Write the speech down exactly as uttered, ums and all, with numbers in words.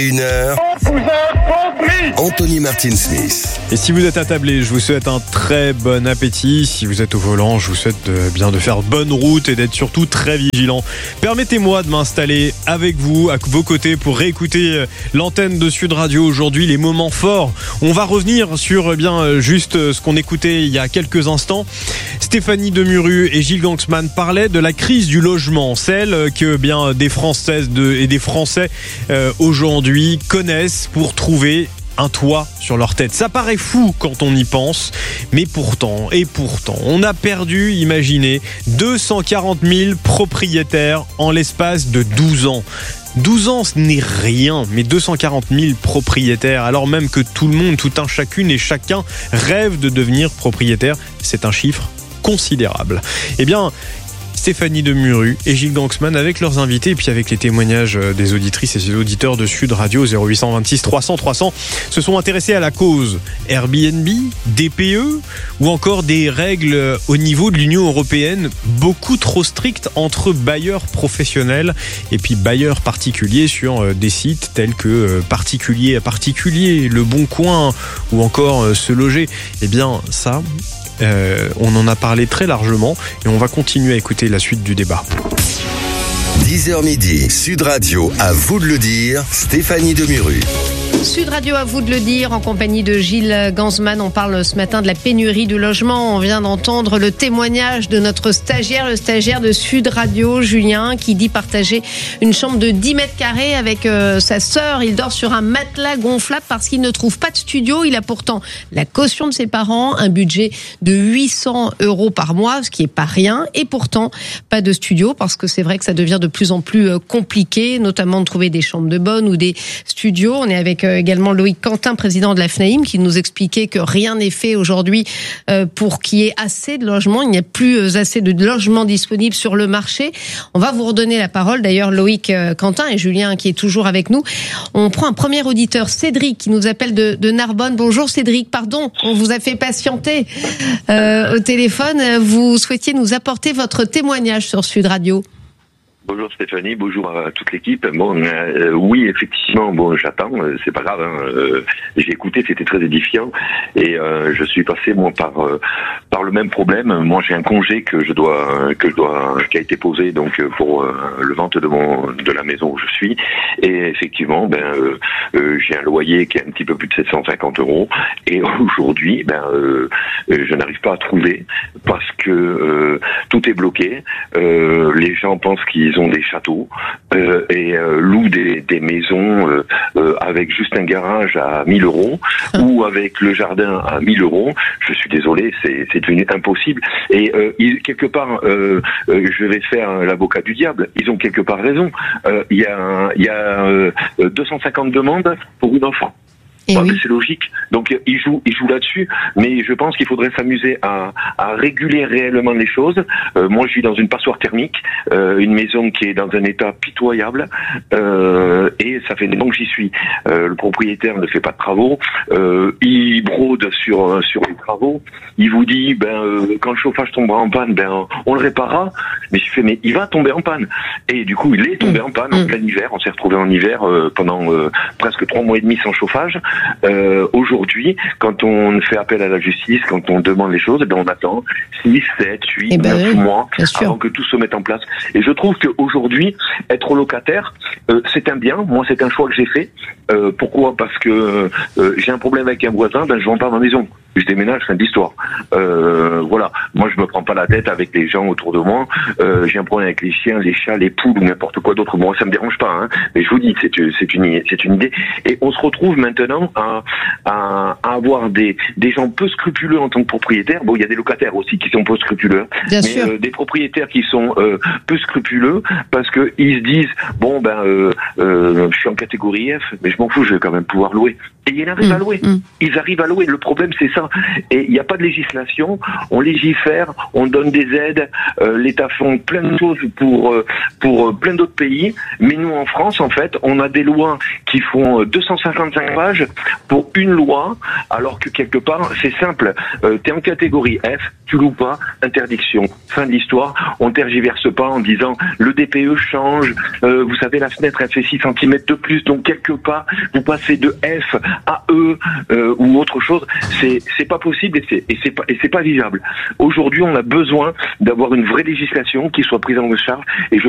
Une heure. Anthony Martin Smith. Et si vous êtes attablé, je vous souhaite un très bon appétit. Si vous êtes au volant, je vous souhaite de, bien de faire bonne route et d'être surtout très vigilant. Permettez-moi de m'installer avec vous, à vos côtés, pour réécouter l'antenne de Sud Radio aujourd'hui, les moments forts. On va revenir sur eh bien juste ce qu'on écoutait il y a quelques instants. Stéphanie Demuru et Gilles Gangsman parlaient de la crise du logement, celle que bien des Françaises de, et des Français euh, aujourd'hui connaissent pour trouver un toit sur leur tête. Ça paraît fou quand on y pense, mais pourtant, et pourtant, on a perdu, imaginez, deux cent quarante mille propriétaires en l'espace de douze ans. douze ans, ce n'est rien, mais deux cent quarante mille propriétaires, alors même que tout le monde, tout un chacune et chacun rêve de devenir propriétaire, c'est un chiffre considérable. Eh bien, Stéphanie Demuru et Gilles Gangsman avec leurs invités et puis avec les témoignages des auditrices et des auditeurs de Sud Radio zéro huit cent vingt-six trois cents trois cents se sont intéressés à la cause Airbnb, D P E ou encore des règles au niveau de l'Union européenne beaucoup trop strictes entre bailleurs professionnels et puis bailleurs particuliers sur des sites tels que particulier à particulier, Le Bon Coin ou encore Se Loger. Eh bien ça... Euh, on en a parlé très largement et on va continuer à écouter la suite du débat. dix heures midi, Sud Radio, à vous de le dire, Stéphanie Demuru. Sud Radio, à vous de le dire, en compagnie de Gilles Gangsman. On parle ce matin de la pénurie de logement. On vient d'entendre le témoignage de notre stagiaire, le stagiaire de Sud Radio, Julien, qui dit partager une chambre de dix mètres carrés avec euh, sa sœur. Il dort sur un matelas gonflable parce qu'il ne trouve pas de studio. Il a pourtant la caution de ses parents, un budget de huit cents euros par mois, ce qui n'est pas rien. Et pourtant, pas de studio parce que c'est vrai que ça devient de plus en plus compliqué, notamment de trouver des chambres de bonne ou des studios. On est avec également Loïc Quentin, président de la FNAIM, qui nous expliquait que rien n'est fait aujourd'hui pour qu'il y ait assez de logements. Il n'y a plus assez de logements disponibles sur le marché. On va vous redonner la parole. D'ailleurs, Loïc Quentin et Julien, qui est toujours avec nous. On prend un premier auditeur, Cédric, qui nous appelle de, de Narbonne. Bonjour Cédric, pardon, on vous a fait patienter euh, au téléphone. Vous souhaitiez nous apporter votre témoignage sur Sud Radio. Bonjour Stéphanie, bonjour à toute l'équipe. Bon, euh, oui, effectivement, bon, j'attends, euh, c'est pas grave. Hein, euh, j'ai écouté, c'était très édifiant, et euh, je suis passé moi par euh, par le même problème. Moi, j'ai un congé que je dois que je dois qui a été posé donc pour euh, le vente de mon de la maison où je suis, et effectivement, ben euh, euh, j'ai un loyer qui est un petit peu plus de sept cent cinquante euros, et aujourd'hui, ben euh, je n'arrive pas à trouver parce que euh, tout est bloqué. Euh, les gens pensent qu'ils ont des châteaux euh, et euh, louent des, des maisons euh, euh, avec juste un garage à mille euros ou avec le jardin à mille euros. Je suis désolé, c'est, c'est devenu impossible. Et euh, il, quelque part, euh, euh, je vais faire l'avocat du diable. Ils ont quelque part raison. Euh, il y a, il y a euh, deux cent cinquante demandes pour une offre. Eh bah, oui. C'est logique. Donc ils jouent, ils jouent là-dessus. Mais je pense qu'il faudrait s'amuser à, à réguler réellement les choses. Euh, moi, je vis dans une passoire thermique, euh, une maison qui est dans un état pitoyable, euh, et ça fait des ans que j'y suis. Euh, le propriétaire ne fait pas de travaux. Euh, il brode sur sur les travaux. Il vous dit, ben euh, quand le chauffage tombera en panne, ben on le réparera. Mais je fais, mais il va tomber en panne. Et du coup, il est tombé mmh. en panne en plein hiver. On s'est retrouvé en hiver euh, pendant euh, presque trois mois et demi sans chauffage. Euh, aujourd'hui, quand on fait appel à la justice, quand on demande les choses, ben on attend six, sept, huit, ben neuf oui, mois avant sûr. que tout se mette en place. Et je trouve qu'aujourd'hui, être locataire, euh, c'est un bien. Moi, c'est un choix que j'ai fait. Euh, pourquoi ? Parce que euh, j'ai un problème avec un voisin, ben je vends pas ma maison. Je déménage, fin d'histoire. Euh, voilà. Moi, je me prends pas la tête avec les gens autour de moi. Euh, j'ai un problème avec les chiens, les chats, les poules ou n'importe quoi d'autre. Moi, ça me dérange pas, hein. Mais je vous dis, c'est, c'est une, c'est une idée. Et on se retrouve maintenant à, à, à avoir des, des gens peu scrupuleux en tant que propriétaires. Bon, il y a des locataires aussi qui sont peu scrupuleux. Bien mais sûr. Euh, des propriétaires qui sont euh, peu scrupuleux parce que ils se disent, bon, ben, euh, euh, je suis en catégorie F, mais je m'en fous, je vais quand même pouvoir louer. Et ils arrivent mmh, à louer. Mmh. Ils arrivent à louer. Le problème, c'est ça. ça. Et il n'y a pas de législation. On légifère, on donne des aides. Euh, L'État fait plein de choses pour euh, pour euh, plein d'autres pays. Mais nous, en France, en fait, on a des lois qui font deux cent cinquante-cinq pages pour une loi, alors que quelque part, c'est simple. Euh, t'es en catégorie F, tu loues pas, interdiction. Fin de l'histoire. On tergiverse pas en disant le D P E change. Euh, vous savez, la fenêtre, elle fait six centimètres de plus. Donc, quelque part, vous passez de F à E euh, ou autre chose. C'est c'est pas possible et c'est et c'est pas et c'est pas viable. Aujourd'hui, on a besoin d'avoir une vraie législation qui soit prise en charge. Et je